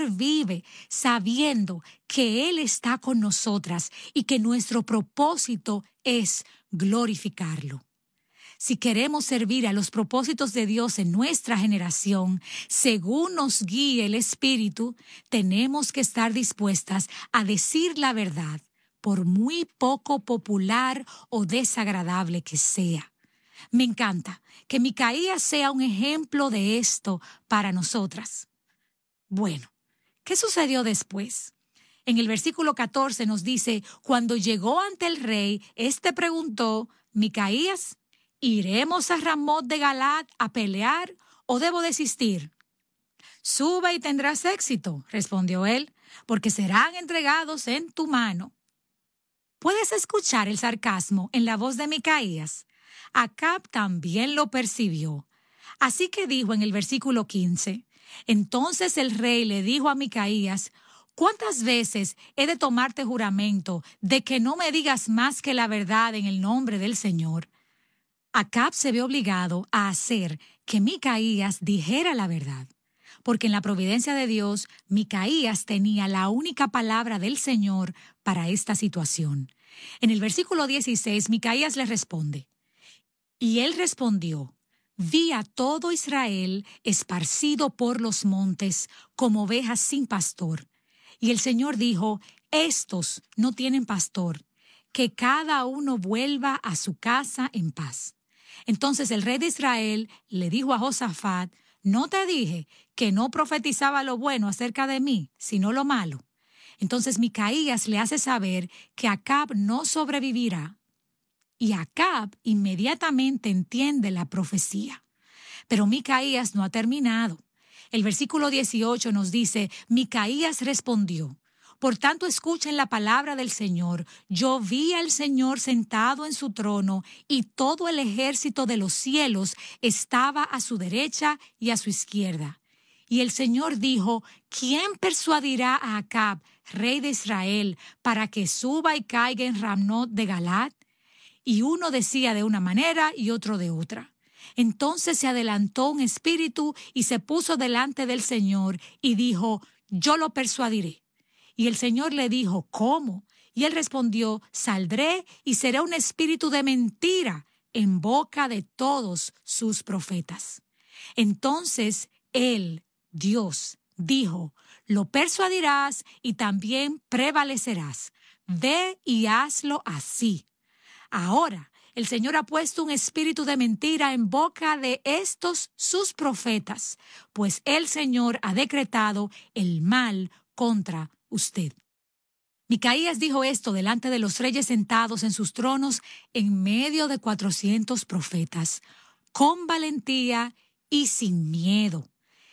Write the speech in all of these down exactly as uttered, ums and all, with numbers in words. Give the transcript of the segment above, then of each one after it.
Señor vive, sabiendo que Él está con nosotras y que nuestro propósito es glorificarlo. Si queremos servir a los propósitos de Dios en nuestra generación, según nos guíe el Espíritu, tenemos que estar dispuestas a decir la verdad, por muy poco popular o desagradable que sea. Me encanta que Micaías sea un ejemplo de esto para nosotras. Bueno, ¿qué sucedió después? En el versículo catorce nos dice, cuando llegó ante el rey, éste preguntó, Micaías, ¿iremos a Ramot de Galaad a pelear o debo desistir? Sube y tendrás éxito, respondió él, porque serán entregados en tu mano. ¿Puedes escuchar el sarcasmo en la voz de Micaías? Acab también lo percibió. Así que dijo en el versículo quince, entonces el rey le dijo a Micaías, ¿cuántas veces he de tomarte juramento de que no me digas más que la verdad en el nombre del Señor? Acab se ve obligado a hacer que Micaías dijera la verdad, porque en la providencia de Dios, Micaías tenía la única palabra del Señor para esta situación. En el versículo dieciséis, Micaías le responde, y él respondió, vi a todo Israel esparcido por los montes como ovejas sin pastor. Y el Señor dijo, estos no tienen pastor, que cada uno vuelva a su casa en paz. Entonces el rey de Israel le dijo a Josafat, ¿no te dije que no profetizaba lo bueno acerca de mí, sino lo malo? Entonces Micaías le hace saber que Acab no sobrevivirá. Y Acab inmediatamente entiende la profecía. Pero Micaías no ha terminado. El versículo dieciocho nos dice, Micaías respondió, por tanto escuchen la palabra del Señor. Yo vi al Señor sentado en su trono y todo el ejército de los cielos estaba a su derecha y a su izquierda. Y el Señor dijo, ¿quién persuadirá a Acab, rey de Israel, para que suba y caiga en Ramot de Galaad? Y uno decía de una manera y otro de otra. Entonces se adelantó un espíritu y se puso delante del Señor y dijo, yo lo persuadiré. Y el Señor le dijo, ¿cómo? Y él respondió, saldré y seré un espíritu de mentira en boca de todos sus profetas. Entonces él, Dios, dijo, lo persuadirás y también prevalecerás. Ve y hazlo así. Ahora, el Señor ha puesto un espíritu de mentira en boca de estos sus profetas, pues el Señor ha decretado el mal contra usted. Micaías dijo esto delante de los reyes sentados en sus tronos en medio de cuatrocientos profetas, con valentía y sin miedo.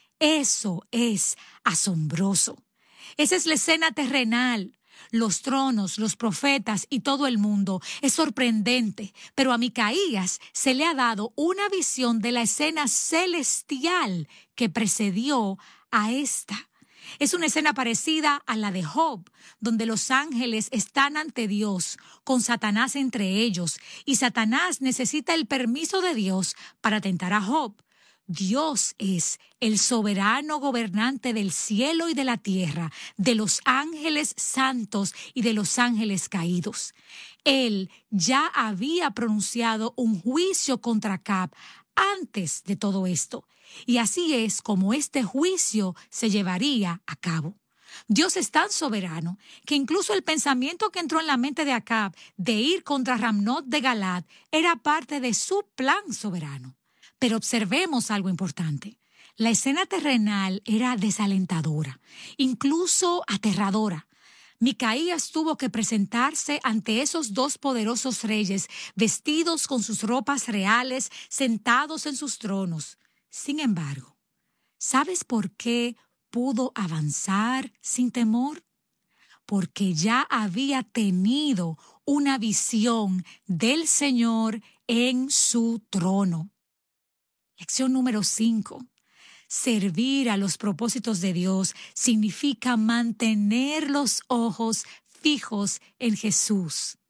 Eso es asombroso. Esa es la escena terrenal. Los tronos, los profetas y todo el mundo. Es sorprendente, pero a Micaías se le ha dado una visión de la escena celestial que precedió a esta. Es una escena parecida a la de Job, donde los ángeles están ante Dios, con Satanás entre ellos, y Satanás necesita el permiso de Dios para tentar a Job. Dios es el soberano gobernante del cielo y de la tierra, de los ángeles santos y de los ángeles caídos. Él ya había pronunciado un juicio contra Acab antes de todo esto, y así es como este juicio se llevaría a cabo. Dios es tan soberano que incluso el pensamiento que entró en la mente de Acab de ir contra Ramot de Galaad era parte de su plan soberano. Pero observemos algo importante. La escena terrenal era desalentadora, incluso aterradora. Micaías tuvo que presentarse ante esos dos poderosos reyes, vestidos con sus ropas reales, sentados en sus tronos. Sin embargo, ¿sabes por qué pudo avanzar sin temor? Porque ya había tenido una visión del Señor en su trono. Lección número cinco. Servir a los propósitos de Dios significa mantener los ojos fijos en Jesús.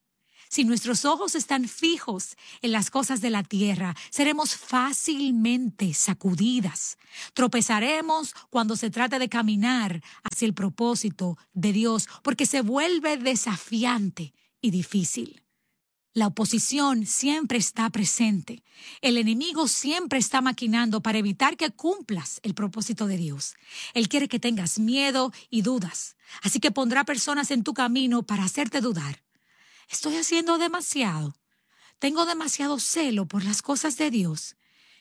Si nuestros ojos están fijos en las cosas de la tierra, seremos fácilmente sacudidas. Tropezaremos cuando se trate de caminar hacia el propósito de Dios, porque se vuelve desafiante y difícil. La oposición siempre está presente. El enemigo siempre está maquinando para evitar que cumplas el propósito de Dios. Él quiere que tengas miedo y dudas. Así que pondrá personas en tu camino para hacerte dudar. Estoy haciendo demasiado. Tengo demasiado celo por las cosas de Dios.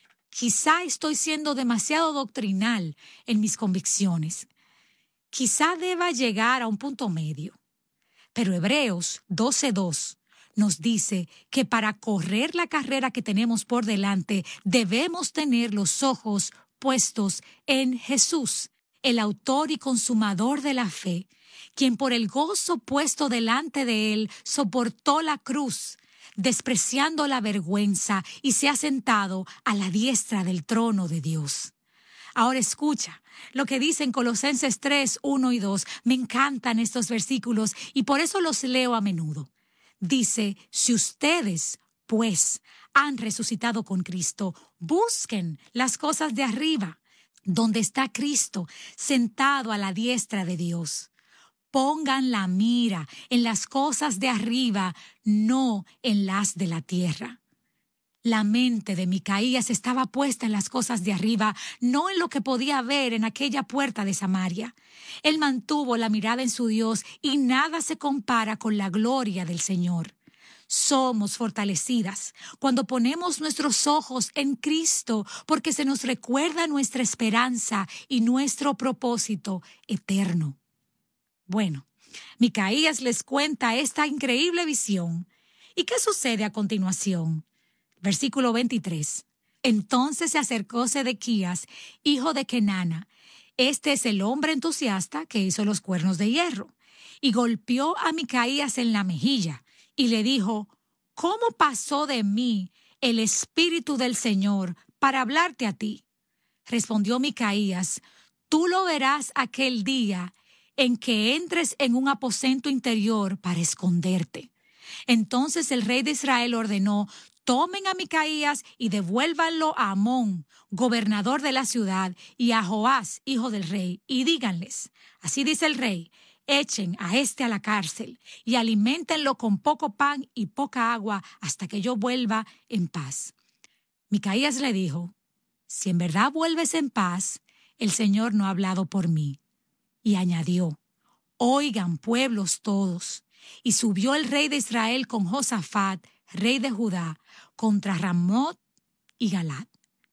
Quizá estoy siendo demasiado doctrinal en mis convicciones. Quizá deba llegar a un punto medio. Pero Hebreos doce dos nos dice que para correr la carrera que tenemos por delante debemos tener los ojos puestos en Jesús, el autor y consumador de la fe, quien por el gozo puesto delante de él soportó la cruz, despreciando la vergüenza, y se ha sentado a la diestra del trono de Dios. Ahora escucha lo que dicen Colosenses tres, uno y dos. Me encantan estos versículos y por eso los leo a menudo. Dice, si ustedes, pues, han resucitado con Cristo, busquen las cosas de arriba, donde está Cristo, sentado a la diestra de Dios. Pongan la mira en las cosas de arriba, no en las de la tierra. La mente de Micaías estaba puesta en las cosas de arriba, no en lo que podía ver en aquella puerta de Samaria. Él mantuvo la mirada en su Dios y nada se compara con la gloria del Señor. Somos fortalecidas cuando ponemos nuestros ojos en Cristo, porque se nos recuerda nuestra esperanza y nuestro propósito eterno. Bueno, Micaías les cuenta esta increíble visión. ¿Y qué sucede a continuación? Versículo veintitrés. Entonces se acercó Sedequías, hijo de Kenana. Este es el hombre entusiasta que hizo los cuernos de hierro. Y golpeó a Micaías en la mejilla y le dijo, ¿cómo pasó de mí el Espíritu del Señor para hablarte a ti? Respondió Micaías, tú lo verás aquel día en que entres en un aposento interior para esconderte. Entonces el rey de Israel ordenó, tomen a Micaías y devuélvanlo a Amón, gobernador de la ciudad, y a Joás, hijo del rey, y díganles, así dice el rey, echen a éste a la cárcel y aliméntenlo con poco pan y poca agua hasta que yo vuelva en paz. Micaías le dijo, si en verdad vuelves en paz, el Señor no ha hablado por mí. Y añadió, oigan pueblos todos. Y subió el rey de Israel con Josafat, rey de Judá, contra Ramot y Galat.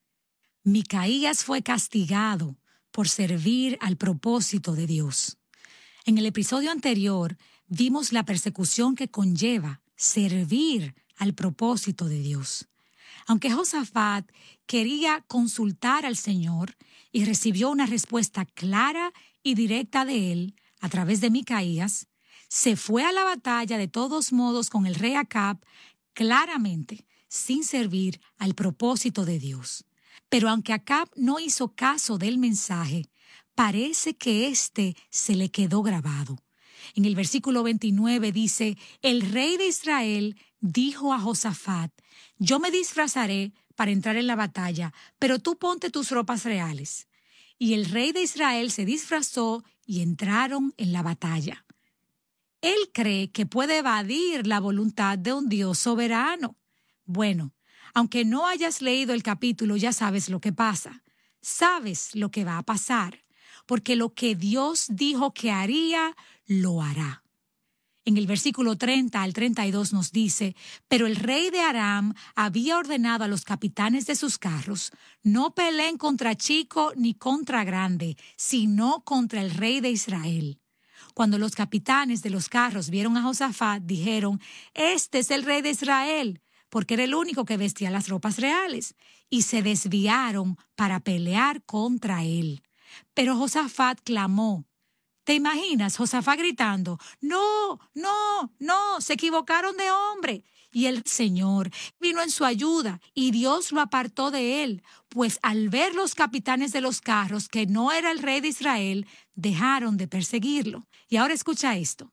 Micaías fue castigado por servir al propósito de Dios. En el episodio anterior vimos la persecución que conlleva servir al propósito de Dios. Aunque Josafat quería consultar al Señor y recibió una respuesta clara y directa de él a través de Micaías, se fue a la batalla de todos modos con el rey Acab, claramente sin servir al propósito de Dios. Pero aunque Acab no hizo caso del mensaje, parece que éste se le quedó grabado. En el versículo veintinueve dice, el rey de Israel dijo a Josafat, yo me disfrazaré para entrar en la batalla, pero tú ponte tus ropas reales. Y el rey de Israel se disfrazó y entraron en la batalla. Él cree que puede evadir la voluntad de un Dios soberano. Bueno, aunque no hayas leído el capítulo, ya sabes lo que pasa. Sabes lo que va a pasar, porque lo que Dios dijo que haría, lo hará. En el versículo treinta al treinta y dos nos dice, pero el rey de Aram había ordenado a los capitanes de sus carros, no peleen contra chico ni contra grande, sino contra el rey de Israel. Cuando los capitanes de los carros vieron a Josafat, dijeron, este es el rey de Israel, porque era el único que vestía las ropas reales, y se desviaron para pelear contra él. Pero Josafat clamó. ¿Te imaginas Josafat gritando, no, no, no, se equivocaron de hombre? Y el Señor vino en su ayuda y Dios lo apartó de él, pues al ver los capitanes de los carros que no era el rey de Israel, dejaron de perseguirlo. Y ahora escucha esto.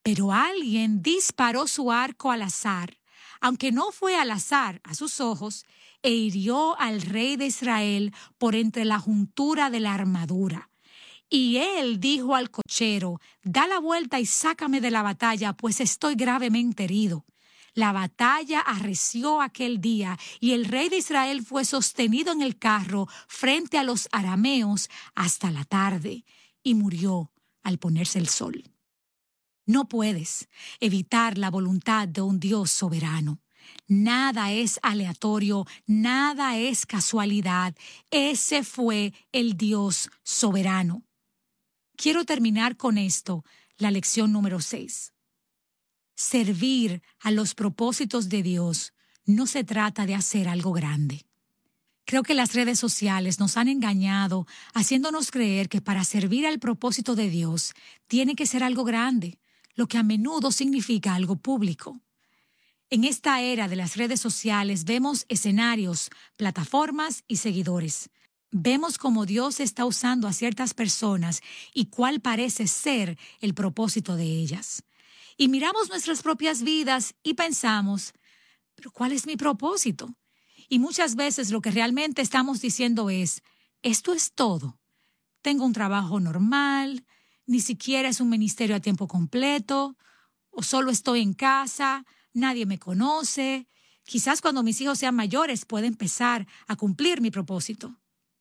Pero alguien disparó su arco al azar, aunque no fue al azar a sus ojos, e hirió al rey de Israel por entre la juntura de la armadura. Y él dijo al cochero: da la vuelta y sácame de la batalla, pues estoy gravemente herido. La batalla arreció aquel día, y el rey de Israel fue sostenido en el carro frente a los arameos hasta la tarde, y murió al ponerse el sol. No puedes evitar la voluntad de un Dios soberano. Nada es aleatorio, nada es casualidad. Ese fue el Dios soberano. Quiero terminar con esto, la lección número seis. Servir a los propósitos de Dios no se trata de hacer algo grande. Creo que las redes sociales nos han engañado, haciéndonos creer que para servir al propósito de Dios tiene que ser algo grande, lo que a menudo significa algo público. En esta era de las redes sociales vemos escenarios, plataformas y seguidores. Vemos cómo Dios está usando a ciertas personas y cuál parece ser el propósito de ellas. Y miramos nuestras propias vidas y pensamos, ¿pero cuál es mi propósito? Y muchas veces lo que realmente estamos diciendo es, esto es todo. Tengo un trabajo normal, ni siquiera es un ministerio a tiempo completo, o solo estoy en casa, nadie me conoce. Quizás cuando mis hijos sean mayores pueda empezar a cumplir mi propósito.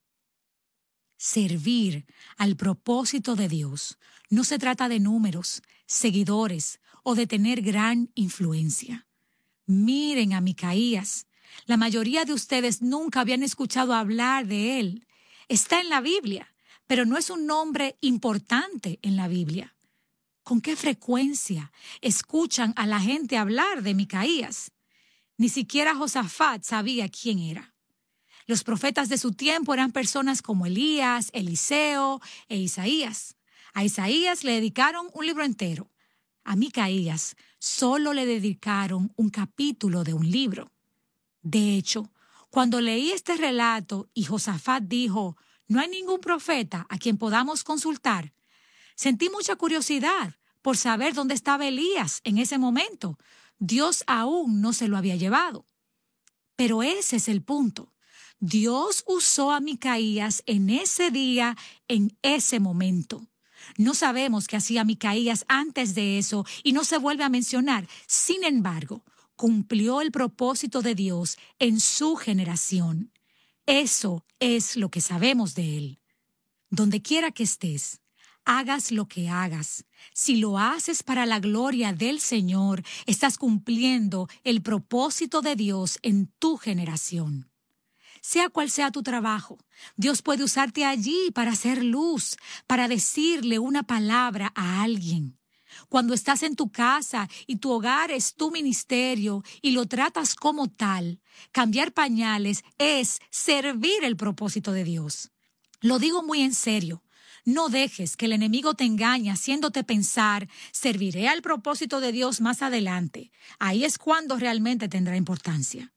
Servir al propósito de Dios no se trata de números, seguidores o de tener gran influencia. Miren a Micaías. La mayoría de ustedes nunca habían escuchado hablar de él. Está en la Biblia, pero no es un nombre importante en la Biblia. ¿Con qué frecuencia escuchan a la gente hablar de Micaías? Ni siquiera Josafat sabía quién era. Los profetas de su tiempo eran personas como Elías, Eliseo e Isaías. A Isaías le dedicaron un libro entero. A Micaías solo le dedicaron un capítulo de un libro. De hecho, cuando leí este relato y Josafat dijo, no hay ningún profeta a quien podamos consultar, sentí mucha curiosidad por saber dónde estaba Elías en ese momento. Dios aún no se lo había llevado. Pero ese es el punto. Dios usó a Micaías en ese día, en ese momento. No sabemos qué hacía Micaías antes de eso y no se vuelve a mencionar. Sin embargo, cumplió el propósito de Dios en su generación. Eso es lo que sabemos de él. Donde quiera que estés, hagas lo que hagas. Si lo haces para la gloria del Señor, estás cumpliendo el propósito de Dios en tu generación. Sea cual sea tu trabajo, Dios puede usarte allí para hacer luz, para decirle una palabra a alguien. Cuando estás en tu casa y tu hogar es tu ministerio y lo tratas como tal, cambiar pañales es servir el propósito de Dios. Lo digo muy en serio. No dejes que el enemigo te engañe haciéndote pensar, serviré al propósito de Dios más adelante. Ahí es cuando realmente tendrá importancia.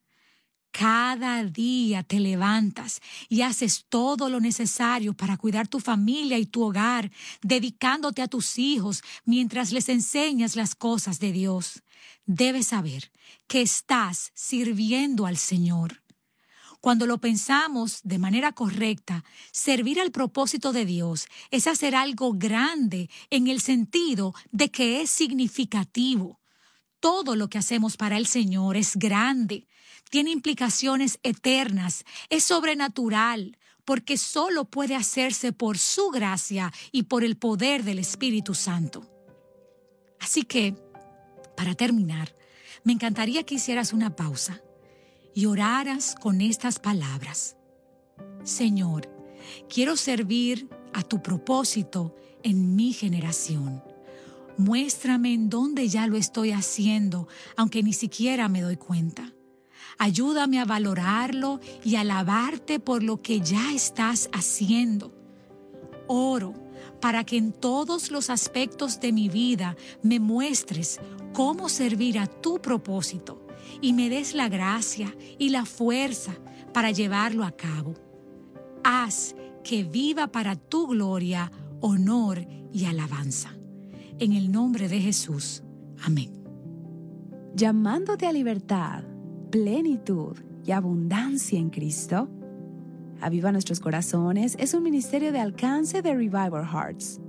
Cada día te levantas y haces todo lo necesario para cuidar tu familia y tu hogar, dedicándote a tus hijos mientras les enseñas las cosas de Dios. Debes saber que estás sirviendo al Señor. Cuando lo pensamos de manera correcta, servir al propósito de Dios es hacer algo grande en el sentido de que es significativo. Todo lo que hacemos para el Señor es grande, tiene implicaciones eternas, es sobrenatural, porque solo puede hacerse por su gracia y por el poder del Espíritu Santo. Así que, para terminar, me encantaría que hicieras una pausa y oraras con estas palabras. Señor, quiero servir a tu propósito en mi generación. Muéstrame en dónde ya lo estoy haciendo, aunque ni siquiera me doy cuenta. Ayúdame a valorarlo y alabarte por lo que ya estás haciendo. Oro para que en todos los aspectos de mi vida me muestres cómo servir a tu propósito y me des la gracia y la fuerza para llevarlo a cabo. Haz que viva para tu gloria, honor y alabanza. en el nombre de Jesús. Amén. Llamándote a libertad, plenitud y abundancia en Cristo. Aviva Nuestros Corazones es un ministerio de alcance de Revival Hearts.